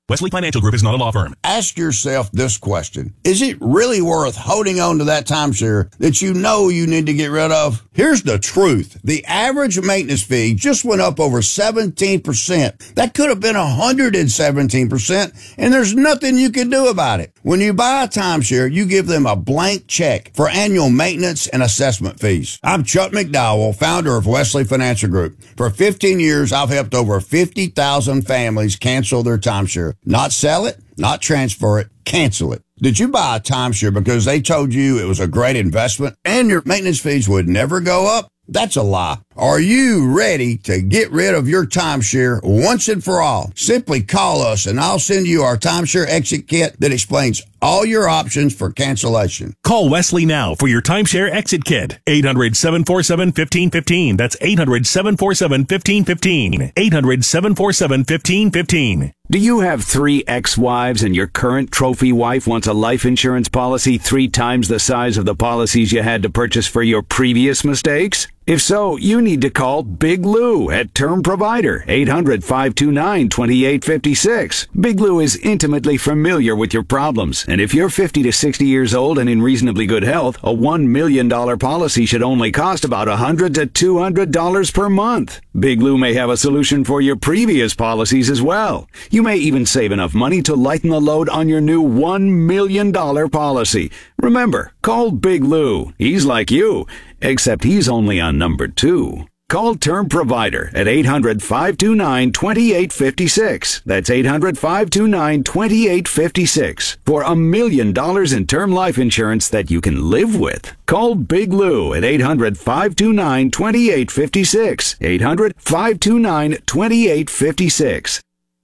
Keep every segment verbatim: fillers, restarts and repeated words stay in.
Wesley Financial Group is not a law firm. Ask yourself this question. Is it really worth holding on to that timeshare that you know you need to get rid of? Here's the truth. The average maintenance fee just went up over seventeen percent. That could have been one hundred seventeen percent, and there's nothing you can do about it. When you buy a timeshare, you give them a blank check for annual maintenance and assessment fees. I'm Chuck McDowell, founder of Wesley Financial Group. For fifteen years, I've helped over fifty thousand families cancel their timeshare. Not sell it, not transfer it, cancel it. Did you buy a timeshare because they told you it was a great investment and your maintenance fees would never go up? That's a lie. Are you ready to get rid of your timeshare once and for all? Simply call us and I'll send you our timeshare exit kit that explains all your options for cancellation. Call Wesley now for your timeshare exit kit. eight hundred, seven four seven, one five one five. That's eight hundred, seven four seven, one five one five. eight hundred, seven four seven, one five one five. Do you have three ex-wives and your current trophy wife wants a life insurance policy three times the size of the policies you had to purchase for your previous mistakes? If so, you need to call Big Lou at Term Provider, eight hundred, five two nine, two eight five six. Big Lou is intimately familiar with your problems, and if you're fifty to sixty years old and in reasonably good health, a one million dollars policy should only cost about one hundred to two hundred dollars per month. Big Lou may have a solution for your previous policies as well. You may even save enough money to lighten the load on your new one million dollars policy. Remember, call Big Lou. He's like you, except he's only on number two. Call Term Provider at eight hundred, five two nine, two eight five six. That's eight hundred, five two nine, two eight five six for a million dollars in term life insurance that you can live with. Call Big Lou at eight hundred, five two nine, two eight five six. eight hundred, five two nine, two eight five six.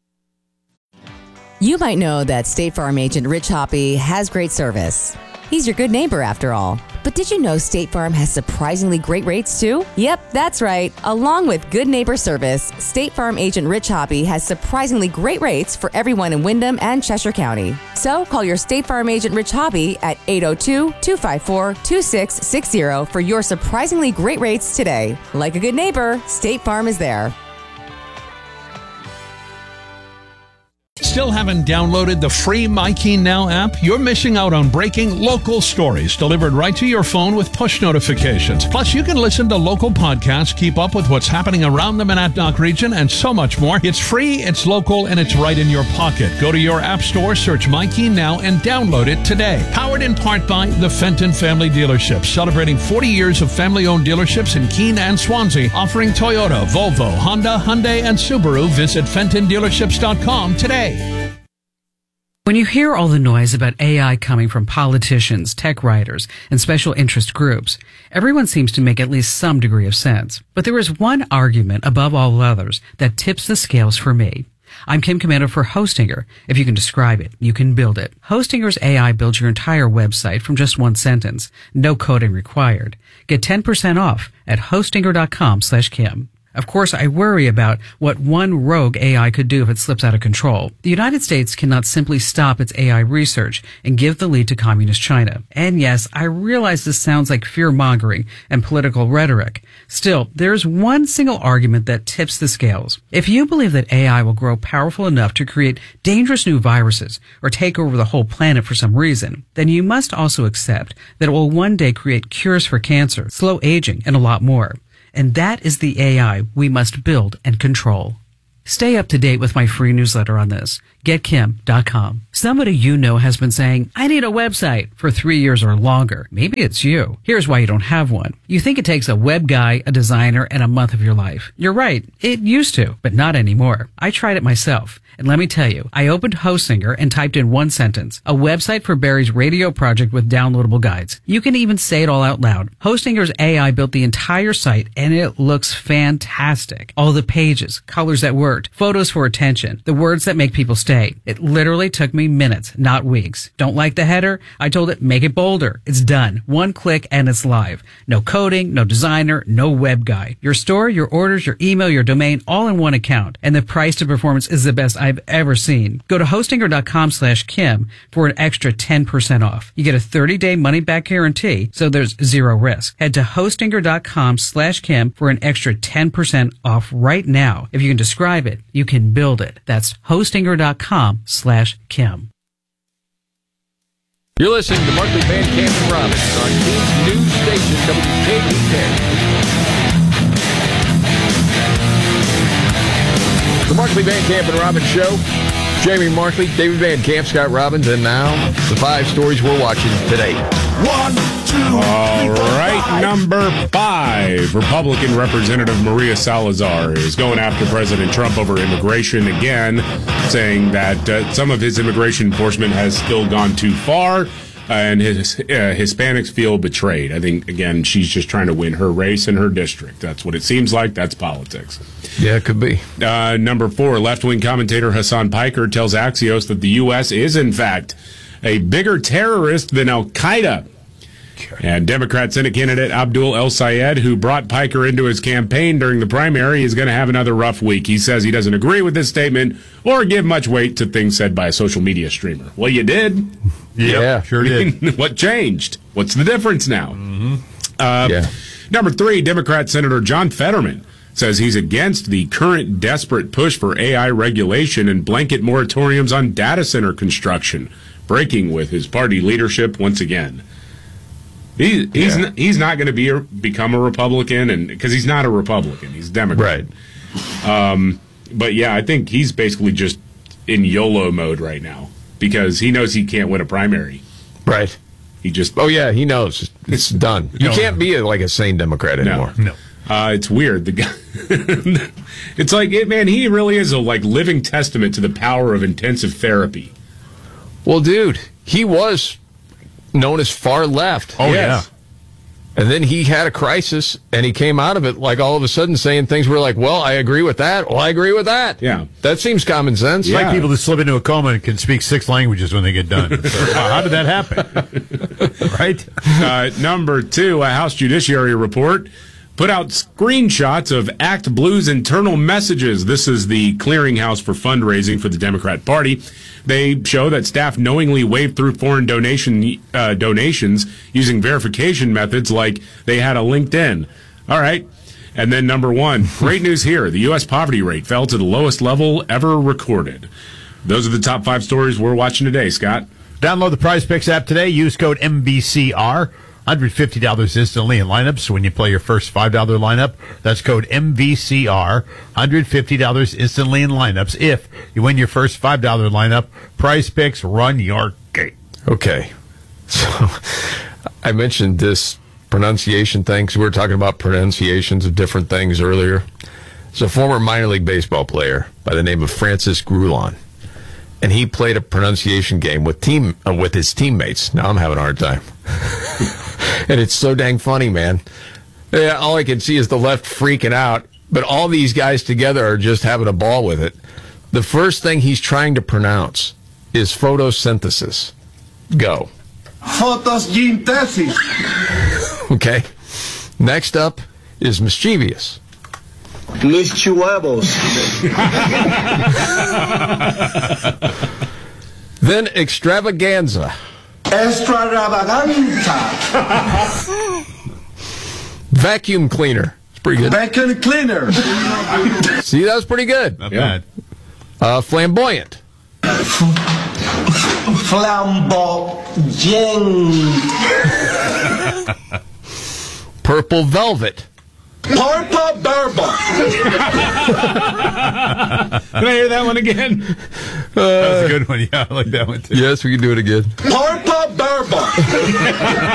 You might know that State Farm agent Rich Hoppy has great service. He's your good neighbor after all. But did you know State Farm has surprisingly great rates too? Yep, that's right. Along with good neighbor service, State Farm agent Rich Hoppy has surprisingly great rates for everyone in Windham and Cheshire County. So call your State Farm agent Rich Hoppy at eight oh two, two five four, two six six zero for your surprisingly great rates today. Like a good neighbor, State Farm is there. Still haven't downloaded the free MyKey Now app? You're missing out on breaking local stories delivered right to your phone with push notifications. Plus, you can listen to local podcasts, keep up with what's happening around the Monadnock region, and so much more. It's free, it's local, and it's right in your pocket. Go to your app store, search MyKey Now, and download it today. Powered in part by the Fenton Family Dealerships, celebrating forty years of family-owned dealerships in Keene and Swansea, offering Toyota, Volvo, Honda, Hyundai, and Subaru. Visit Fenton Dealerships dot com today. When you hear all the noise about A I coming from politicians, tech writers, and special interest groups, everyone seems to make at least some degree of sense. But there is one argument above all others that tips the scales for me. I'm Kim Commander for Hostinger. If you can describe it, you can build it. Hostinger's A I builds your entire website from just one sentence. No coding required. Get ten percent off at hostinger dot com slash Kim. Of course, I worry about what one rogue A I could do if it slips out of control. The United States cannot simply stop its A I research and give the lead to Communist China. And yes, I realize this sounds like fear-mongering and political rhetoric. Still, there's one single argument that tips the scales. If you believe that A I will grow powerful enough to create dangerous new viruses or take over the whole planet for some reason, then you must also accept that it will one day create cures for cancer, slow aging, and a lot more. And that is the A I we must build and control. Stay up to date with my free newsletter on this. get kim dot com. Somebody you know has been saying, I need a website for three years or longer. Maybe it's you. Here's why you don't have one. You think it takes a web guy, a designer, and a month of your life. You're right. It used to, but not anymore. I tried it myself. And let me tell you, I opened Hostinger and typed in one sentence, a website for Barry's radio project with downloadable guides. You can even say it all out loud. Hostinger's A I built the entire site and it looks fantastic. All the pages, colors that worked, photos for attention, the words that make people stay. It literally took me minutes, not weeks. Don't like the header? I told it, make it bolder. It's done. One click and it's live. No coding, no designer, no web guy. Your store, your orders, your email, your domain, all in one account. And the price to performance is the best I've ever seen. Go to hostinger dot com slash Kim for an extra ten percent off. You get a thirty day money back guarantee, so there's zero risk. Head to hostinger dot com slash Kim for an extra ten percent off right now. If you can describe describe it, you can build it. That's hostinger.com slash Kim. You're listening to Markley, Van Camp, and Robbins on King's News Station, W K B K. The Markley, Van Camp, and Robbins Show. Jamie Markley, David Van Camp, Scott Robbins, and now the five stories we're watching today. One, two, All right, number five. Republican Representative Maria Salazar is going after President Trump over immigration again, saying that uh, some of his immigration enforcement has still gone too far, uh, and his uh, Hispanics feel betrayed. I think, again, she's just trying to win her race in her district. That's what it seems like. That's politics. Yeah, it could be. Uh, number four, left-wing commentator Hassan Piker tells Axios that the U S is, in fact, a bigger terrorist than Al-Qaeda. And Democrat Senate candidate Abdul El Sayed, who brought Piker into his campaign during the primary, is going to have another rough week. He says he doesn't agree with this statement or give much weight to things said by a social media streamer. Well, you did. Yep, yeah, sure did. What changed? What's the difference now? Mm-hmm. Uh, yeah. Number three, Democrat Senator John Fetterman says he's against the current desperate push for A I regulation and blanket moratoriums on data center construction, breaking with his party leadership once again. He, he's yeah. not, he's not going to be a, become a Republican, and because he's not a Republican, he's a Democrat. Right. Um, but yeah, I think he's basically just in YOLO mode right now because he knows he can't win a primary. Right. He just oh yeah, he knows it's done. You no, can't be a, like a sane Democrat anymore. No, no. Uh, it's weird. The guy, it's like it, man. He really is a like living testament to the power of intensive therapy. Well, dude, he was known as far left. Oh, yes. yeah. And then he had a crisis, and he came out of it like all of a sudden saying things were like, well, I agree with that. Well, I agree with that. Yeah. That seems common sense. It's Yeah. like people that slip into a coma and can speak six languages when they get done. So, how did that happen? Right? Uh, number two, a House Judiciary report put out screenshots of Act Blue's internal messages. This is the clearinghouse for fundraising for the Democrat Party. They show that staff knowingly waved through foreign donation uh, donations using verification methods like they had a LinkedIn. All right. And then number one, great news here. The U S poverty rate fell to the lowest level ever recorded. Those are the top five stories we're watching today, Scott. Download the Prize Picks app today. Use code M V C R. one hundred fifty dollars instantly in lineups when you play your first five dollars lineup. That's code M V C R. one hundred fifty dollars instantly in lineups. If you win your first five dollars lineup, Prize Picks, run your gate. Okay. So I mentioned this pronunciation thing because we were talking about pronunciations of different things earlier. It's a former minor league baseball player by the name of Francis Grulon. And he played a pronunciation game with team uh, with his teammates. Now I'm having a hard time. And it's so dang funny, man. Yeah, all I can see is the left freaking out, but all these guys together are just having a ball with it. The first thing he's trying to pronounce is photosynthesis. Go. Photosynthesis. Okay. Next up is mischievous. Mischievosos. Then extravaganza. Extravaganza. Vacuum cleaner. It's pretty good. Vacuum cleaner. See, that was pretty good. Not Yeah. bad. Uh, flamboyant. Flamboyant. Purple velvet. Purple Burba. Can I hear that one again? That was a good one. Yeah, I like that one too. Yes, we can do it again. Purple Burba.